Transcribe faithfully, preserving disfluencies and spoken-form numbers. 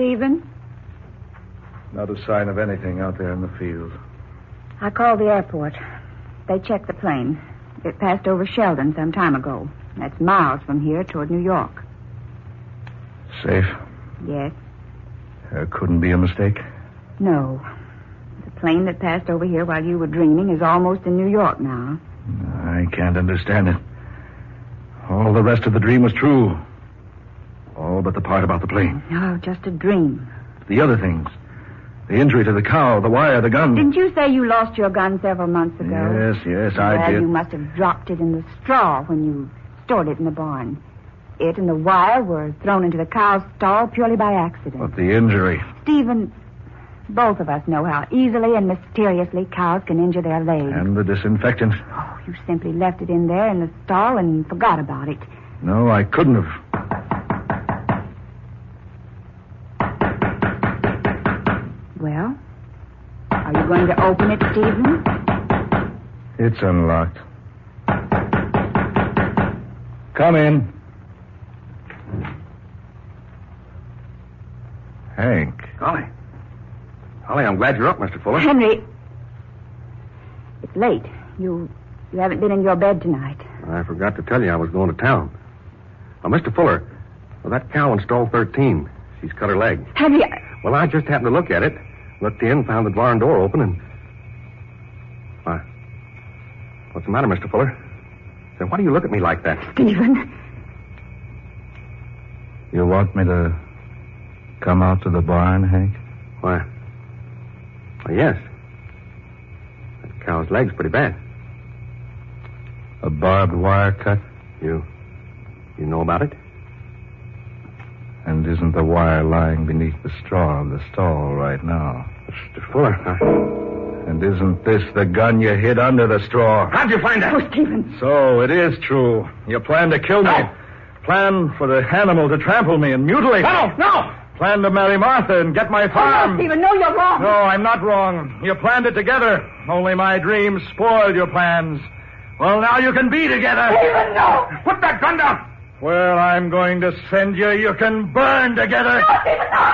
Stephen? Not a sign of anything out there in the field. I called the airport. They checked the plane. It passed over Sheldon some time ago. That's miles from here toward New York. Safe? Yes. There couldn't be a mistake? No. The plane that passed over here while you were dreaming is almost in New York now. I can't understand it. All the rest of the dream was true. All but the part about the plane. No, just a dream. The other things. The injury to the cow, the wire, the gun. Didn't you say you lost your gun several months ago? Yes, yes, I well, did. You must have dropped it in the straw when you stored it in the barn. It and the wire were thrown into the cow's stall purely by accident. But the injury. Stephen, both of us know how easily and mysteriously cows can injure their legs. And the disinfectant. Oh, you simply left it in there in the stall and forgot about it. No, I couldn't have. Well, are you going to open it, Stephen? It's unlocked. Come in. Hank. Holly. Holly, I'm glad you're up, Mister Fuller. Henry, it's late. You you haven't been in your bed tonight. I forgot to tell you I was going to town. Well, Mister Fuller, well, that cow in stall thirteen, she's cut her leg. Henry, Well, I just happened to look at it. Looked in, found the barn door open, and... Why? What's the matter, Mister Fuller? Say, why do you look at me like that? Stephen. You want me to come out to the barn, Hank? Why? Why, yes. That cow's leg's pretty bad. A barbed wire cut? You... you know about it? And isn't the wire lying beneath the straw of the stall right now? Mister Fuller, I... And isn't this the gun you hid under the straw? How'd you find that? Oh, Stephen. So it is true. You plan to kill me. No. Plan for the animal to trample me and mutilate No, me. no! Plan to marry Martha and get my Oh, no, farm. Stephen, no, you're wrong. No, I'm not wrong. You planned it together. Only my dreams spoiled your plans. Well, now you can be together. Stephen, no. Put that gun down! Where I'm going to send you, you can burn together. No, Stephen, no.